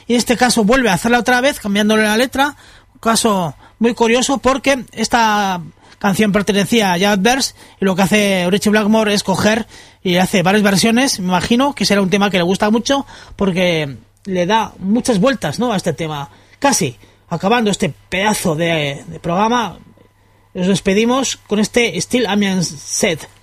y en este caso vuelve a hacerla otra vez cambiándole la letra. Un caso muy curioso porque esta canción pertenecía a Yardbirds y lo que hace Ritchie Blackmore es coger y hace varias versiones. Me imagino que será un tema que le gusta mucho porque le da muchas vueltas, ¿no?, a este tema. Casi acabando este pedazo de programa, nos despedimos con este Still Amiens Set.